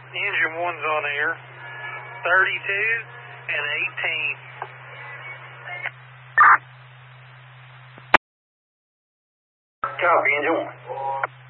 Engine 1's on air. 32 and 18. Copy, Engine 1.